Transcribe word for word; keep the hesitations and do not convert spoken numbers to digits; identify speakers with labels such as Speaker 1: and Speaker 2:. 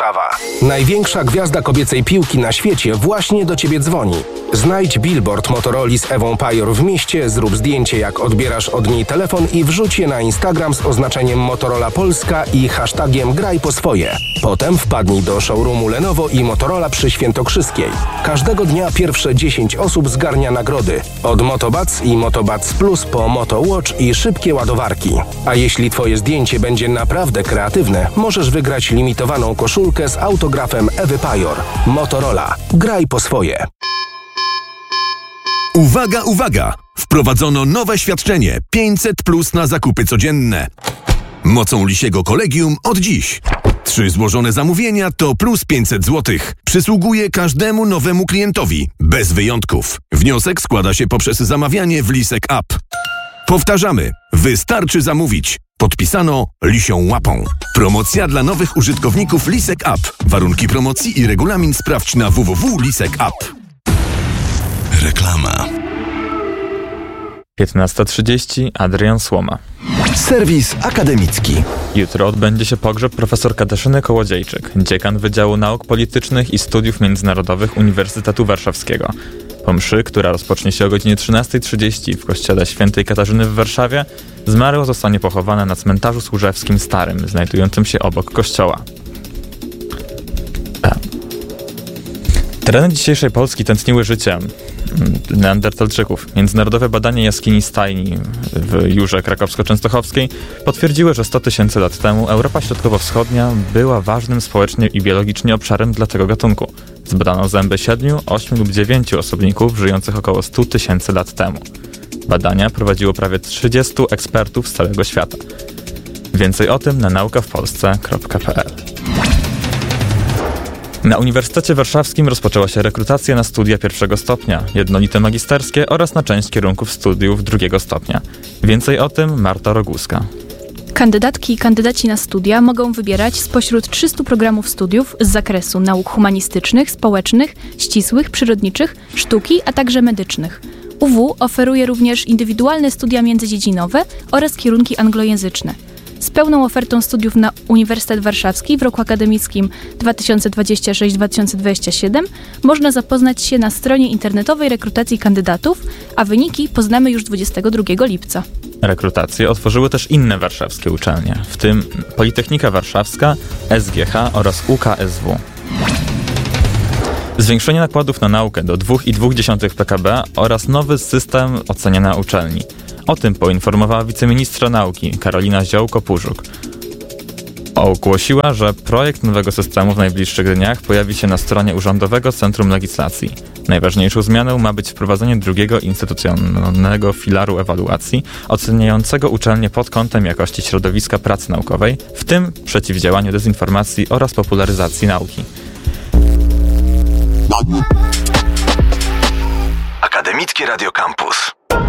Speaker 1: Warszawa. Największa gwiazda kobiecej piłki na świecie właśnie do Ciebie dzwoni. Znajdź billboard Motorola z Ewą Pajor w mieście, zrób zdjęcie jak odbierasz od niej telefon i wrzuć je na Instagram z oznaczeniem Motorola Polska i hashtagiem graj po swoje. Potem wpadnij do showroomu Lenovo i Motorola przy Świętokrzyskiej. Każdego dnia pierwsze dziesięć osób zgarnia nagrody. Od Motobuds i Motobuds Plus po MotoWatch i szybkie ładowarki. A jeśli Twoje zdjęcie będzie naprawdę kreatywne, możesz wygrać limitowaną koszulkę z autografem Ewy Pajor. Motorola. Graj po swoje.
Speaker 2: Uwaga, uwaga! Wprowadzono nowe świadczenie pięćset plus na zakupy codzienne. Mocą Lisiego Kolegium od dziś. Trzy złożone zamówienia to plus pięćset złotych. Przysługuje każdemu nowemu klientowi, bez wyjątków. Wniosek składa się poprzez zamawianie w Lisek App. Powtarzamy, wystarczy zamówić. Podpisano Lisią Łapą. Promocja dla nowych użytkowników Lisek App. Warunki promocji i regulamin sprawdź na w w w kropka lisek app. Reklama.
Speaker 3: piętnasta trzydzieści Adrian Słoma.
Speaker 4: Serwis akademicki.
Speaker 3: Jutro odbędzie się pogrzeb profesor Katarzyny Kołodziejczyk, dziekan Wydziału Nauk Politycznych i Studiów Międzynarodowych Uniwersytetu Warszawskiego. Po mszy, która rozpocznie się o godzinie trzynasta trzydzieści w kościele świętej Katarzyny w Warszawie, zmarła zostanie pochowana na cmentarzu Służewskim Starym, znajdującym się obok kościoła. A. Tereny dzisiejszej Polski tętniły życiem neandertalczyków. Międzynarodowe badania jaskini Stajni w Jurze Krakowsko-Częstochowskiej potwierdziły, że sto tysięcy lat temu Europa Środkowo-Wschodnia była ważnym społecznie i biologicznie obszarem dla tego gatunku. Zbadano zęby siedmiu, ośmiu lub dziewięciu osobników żyjących około stu tysięcy lat temu. Badania prowadziło prawie trzydziestu ekspertów z całego świata. Więcej o tym na nauka w polsce kropka p l. Na Uniwersytecie Warszawskim rozpoczęła się rekrutacja na studia pierwszego stopnia, jednolite magisterskie oraz na część kierunków studiów drugiego stopnia. Więcej o tym Marta Roguska.
Speaker 5: Kandydatki i kandydaci na studia mogą wybierać spośród trzystu programów studiów z zakresu nauk humanistycznych, społecznych, ścisłych, przyrodniczych, sztuki, a także medycznych. U W oferuje również indywidualne studia międzydziedzinowe oraz kierunki anglojęzyczne. Z pełną ofertą studiów na Uniwersytet Warszawski w roku akademickim dwa tysiące dwudziestym szóstym dwa tysiące dwudziestym siódmym można zapoznać się na stronie internetowej rekrutacji kandydatów, a wyniki poznamy już dwudziestego drugiego lipca.
Speaker 3: Rekrutacje otworzyły też inne warszawskie uczelnie, w tym Politechnika Warszawska, S G H oraz U K S W. Zwiększenie nakładów na naukę do dwa i dwie dziesiąte P K B oraz nowy system oceniania uczelni. O tym poinformowała wiceministra nauki Karolina Ziołko-Pużuk. Ogłosiła, że projekt nowego systemu w najbliższych dniach pojawi się na stronie Urzędowego Centrum Legislacji. Najważniejszą zmianą ma być wprowadzenie drugiego instytucjonalnego filaru ewaluacji, oceniającego uczelnie pod kątem jakości środowiska pracy naukowej, w tym przeciwdziałaniu dezinformacji oraz popularyzacji nauki.
Speaker 1: Akademickie Radio Campus.